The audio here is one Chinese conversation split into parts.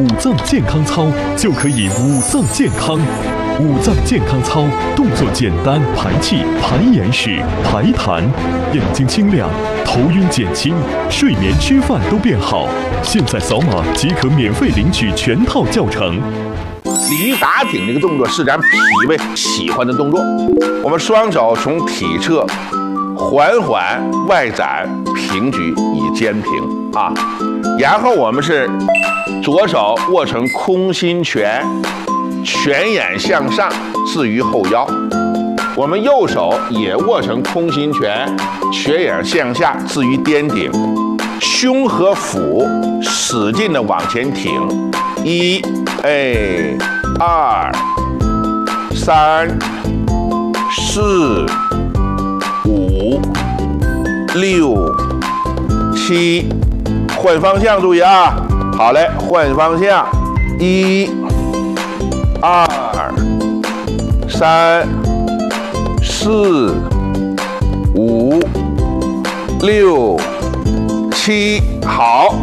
五脏健康操，就可以五脏健康。五脏健康操动作简单，排气、排眼屎、排痰，眼睛清亮，头晕减轻，睡眠吃饭都变好。现在扫码即可免费领取全套教程。 鲤鱼打挺这个动作是咱脾胃喜欢的动作。我们双手从体侧缓缓外展平举以肩平啊，然后我们是左手握成空心拳，拳眼向上置于后腰，我们右手也握成空心拳，拳眼向下置于颠顶，胸和腹使劲的往前挺，1、2、3、4、5、6、7，换方向注意啊！好嘞，换方向，1、2、3、4、5、6、7，好，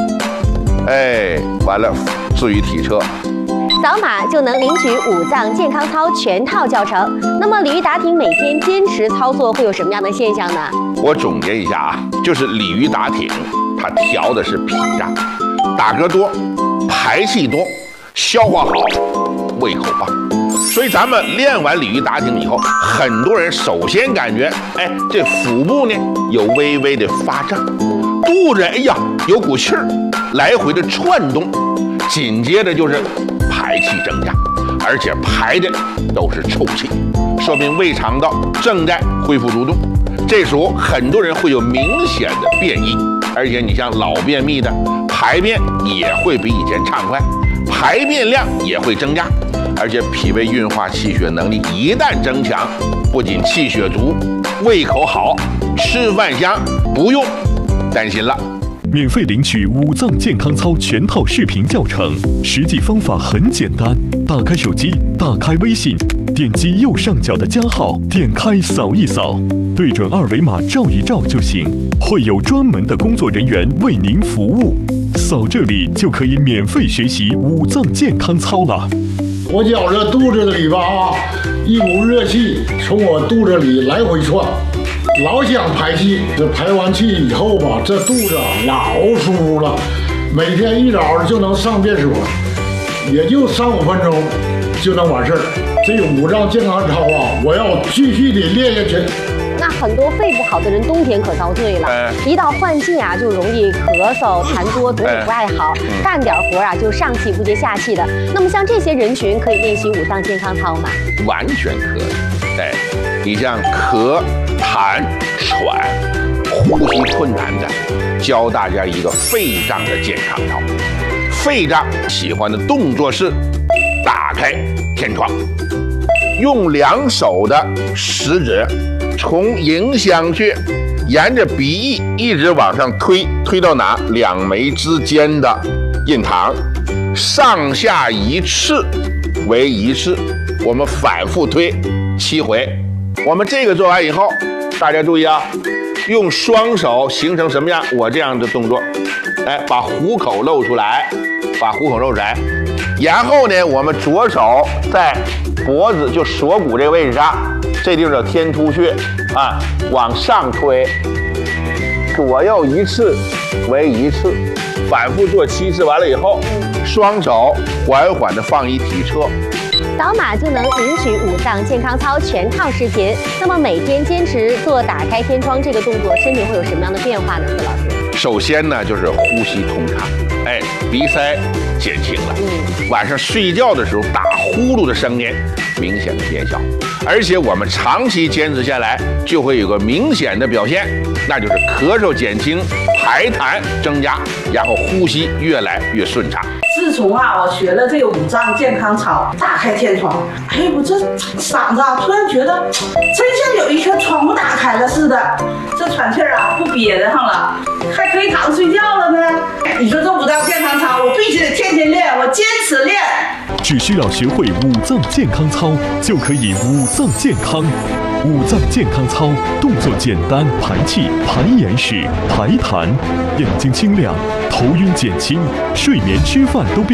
完了，置于体侧。 扫码就能领取五脏健康操全套教程。那么鲤鱼打挺每天坚持操作会有什么样的现象呢？ 我总结一下啊，就是鲤鱼打挺，它调的是脾脏，打嗝多，排气多，消化好，胃口棒。所以咱们练完鲤鱼打挺以后，很多人首先感觉，这腹部呢有微微的发胀，肚子有股气儿来回的窜动，紧接着就是排气增加，而且排的都是臭气，说明胃肠道正在恢复蠕动。这时候很多人会有明显的便意，而且你像老便秘的，排便也会比以前畅快，排便量也会增加，而且脾胃运化气血能力一旦增强，不仅气血足，胃口好，吃饭香，不用担心了。 免费领取五脏健康操全套视频教程，实际方法很简单，打开手机，打开微信，点击右上角的加号，点开扫一扫，对准二维码照一照就行，会有专门的工作人员为您服务。扫这里就可以免费学习五脏健康操了。 我觉着肚子里吧一股热气从我肚子里来回窜，老想排气，这排完气以后吧，这肚子老舒服了。每天一早就能上厕所，也就3、5分钟就能完事儿。这个五脏健康操啊，我要继续的练下去。 那很多肺不好的人冬天可遭罪了，一到换季啊，就容易咳嗽、痰多，总体不爱好，干点活啊就上气不接下气的。那么像这些人群可以练习五脏健康操吗？ 完全可以。你像咳、痰、喘、呼吸困难的，教大家一个肺脏的健康操。肺脏喜欢的动作是打开天窗，用2手的食指从迎香穴沿着鼻翼一直往上推，推到哪？2眉之间的印堂，上下一次为1次，我们反复推7回。我们这个做完以后，大家注意啊，用双手形成什么样？我这样的动作，把虎口露出来，把虎口露出来。然后呢，我们左手在脖子就锁骨这个位置上，这地方叫天突穴啊，往上推，左右1次为1次，反复做7次。完了以后，双手缓缓地放于体侧。 扫码就能领取五脏健康操全套视频。那么每天坚持做打开天窗这个动作，身体会有什么样的变化呢？何老师？ 首先呢，就是呼吸通畅，鼻塞减轻了。晚上睡觉的时候打呼噜的声音明显的减小，而且我们长期坚持下来，就会有个明显的表现，那就是咳嗽减轻，排痰增加，然后呼吸越来越顺畅。 自从我学了这个五脏健康操，打开天窗，我这嗓子突然觉得真像有一颗窗户打开了似的，这喘气不憋得上了，还可以躺着睡觉了呢。你说这五脏健康操，我必须得天天练，我坚持练。 只需要学会五脏健康操，就可以五脏健康。五脏健康操动作简单，排气、排眼屎、排痰，眼睛清亮，头晕减轻，睡眠吃饭都变